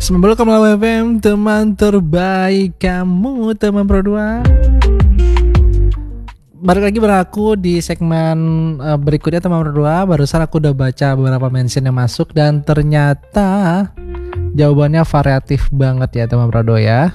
90,8 FM, teman terbaik kamu, teman Pro 2. Balik lagi beraku di segmen berikutnya teman Pro 2. Barusan aku udah baca beberapa mention yang masuk dan ternyata jawabannya variatif banget ya teman Pro 2 ya.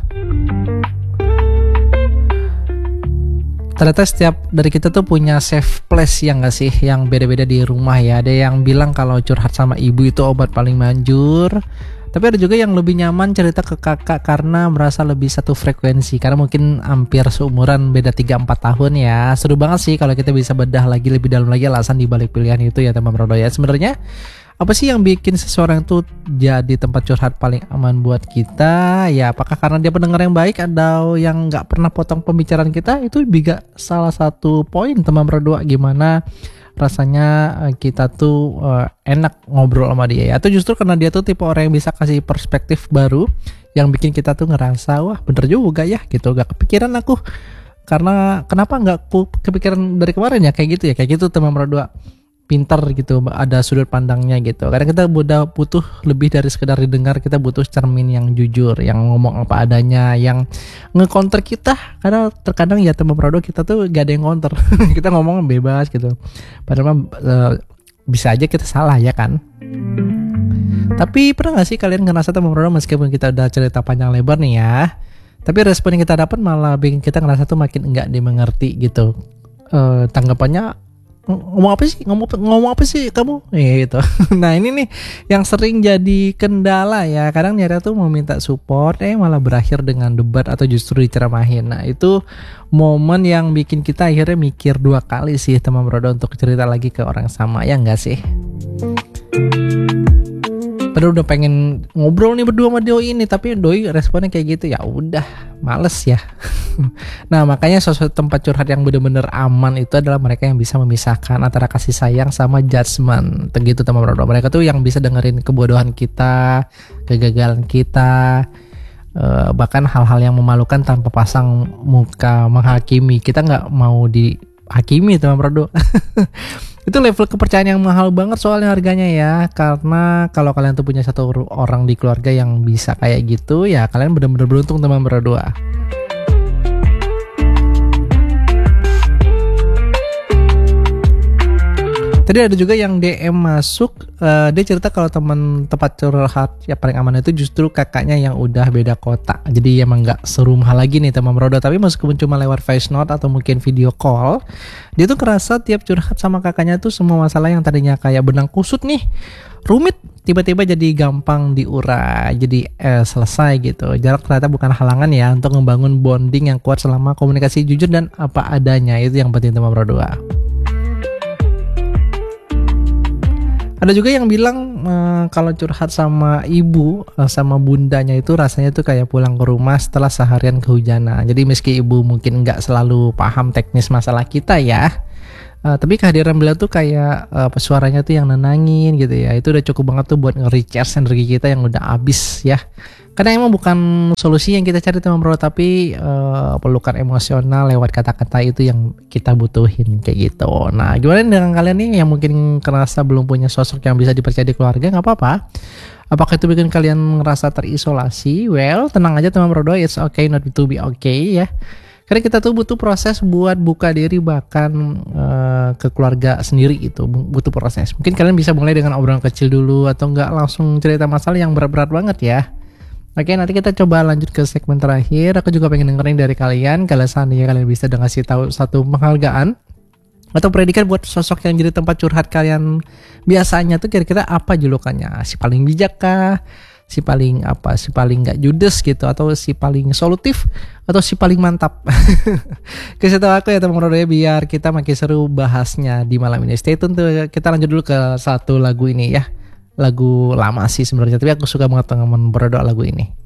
Ternyata setiap dari kita tuh punya safe place yang gak sih, yang beda-beda di rumah ya. Ada yang bilang kalau curhat sama ibu itu obat paling manjur. Tapi ada juga yang lebih nyaman cerita ke kakak karena merasa lebih satu frekuensi. Karena mungkin hampir seumuran, beda 3-4 tahun ya. Seru banget sih kalau kita bisa bedah lagi lebih dalam lagi alasan dibalik pilihan itu ya teman Rodo ya. Sebenarnya apa sih yang bikin seseorang itu jadi tempat curhat paling aman buat kita? Ya apakah karena dia pendengar yang baik atau yang gak pernah potong pembicaraan kita? Itu juga salah satu poin teman Rodo. Gimana rasanya kita tuh enak ngobrol sama dia ya. Atau justru karena dia tuh tipe orang yang bisa kasih perspektif baru yang bikin kita tuh ngerasa wah bener juga ya gitu, gak kepikiran aku, karena kenapa gak kepikiran dari kemarin ya, kayak gitu ya, kayak gitu teman berdua. Pintar gitu, ada sudut pandangnya gitu. Karena kita butuh lebih dari sekedar didengar, kita butuh cermin yang jujur, yang ngomong apa adanya, yang nge-counter kita. Karena terkadang ya teman Prado kita tuh gak ada yang counter. Kita ngomong bebas gitu. Padahal bisa aja kita salah ya kan. Tapi pernah gak sih kalian ngerasa teman Prado meskipun kita udah cerita panjang lebar nih ya, tapi respon yang kita dapat malah bikin kita ngerasa tuh makin enggak dimengerti gitu. Tanggapannya ngomong apa sih kamu gitu. Nah ini nih yang sering jadi kendala ya. Kadang nyata tuh mau minta support malah berakhir dengan debat atau justru diceramahin. Nah itu momen yang bikin kita akhirnya mikir 2 kali sih teman Brodo untuk cerita lagi ke orang sama, ya enggak sih? Padahal udah pengen ngobrol nih berdua sama doi ini, tapi doi responnya kayak gitu, ya udah males ya. Nah makanya sosok tempat curhat yang benar-benar aman itu adalah mereka yang bisa memisahkan antara kasih sayang sama judgement. Begitu teman berdua. Mereka tuh yang bisa dengerin kebodohan kita, kegagalan kita, bahkan hal-hal yang memalukan tanpa pasang muka menghakimi. Kita nggak mau dihakimi teman berdua. Itu level kepercayaan yang mahal banget soalnya harganya ya. Karena kalau kalian tuh punya satu orang di keluarga yang bisa kayak gitu, ya kalian benar-benar beruntung teman berdua. Tadi ada juga yang DM masuk, dia cerita kalau teman tempat curhat yang paling aman itu justru kakaknya yang udah beda kota. Jadi emang gak serumah lagi nih teman Rodo. Tapi meskipun cuma lewat voice note atau mungkin video call, dia tuh kerasa tiap curhat sama kakaknya tuh semua masalah yang tadinya kayak benang kusut nih, rumit, tiba-tiba jadi gampang diurai, jadi selesai gitu. Jarak ternyata bukan halangan ya untuk membangun bonding yang kuat selama komunikasi jujur dan apa adanya. Itu yang penting teman Rodo. Ada juga yang bilang kalau curhat sama ibu, sama bundanya itu rasanya tuh kayak pulang ke rumah setelah seharian kehujanan. Jadi meski ibu mungkin nggak selalu paham teknis masalah kita ya, tapi kehadiran beliau tuh kayak suaranya tuh yang nenangin gitu ya. Itu udah cukup banget tuh buat nge-recharge energi kita yang udah habis ya. Karena emang bukan solusi yang kita cari teman bro, tapi pelukan emosional lewat kata-kata itu yang kita butuhin kayak gitu. Nah gimana dengan kalian nih yang mungkin kerasa belum punya sosok yang bisa dipercaya di keluarga? Gak apa-apa. Apakah itu bikin kalian ngerasa terisolasi? Well, tenang aja teman bro, it's okay not to be okay ya. Karena kita tuh butuh proses buat buka diri bahkan ke keluarga sendiri itu butuh proses. Mungkin kalian bisa mulai dengan obrolan kecil dulu atau enggak langsung cerita masalah yang berat-berat banget ya. Oke, nanti kita coba lanjut ke segmen terakhir. Aku juga pengen dengerin dari kalian. Kalau seandainya kalian bisa ngasih tahu satu penghargaan atau predikat buat sosok yang jadi tempat curhat kalian biasanya tuh kira-kira apa julukannya? Si paling bijak kah? Si paling apa? Si paling gak judes gitu? Atau si paling solutif? Atau si paling mantap? Kasih tahu aku ya teman Rodo ya, biar kita makin seru bahasnya di malam ini. Stay tune tuh. Kita lanjut dulu ke satu lagu ini ya. Lagu lama sih sebenarnya, tapi aku suka banget teman berdoa lagu ini.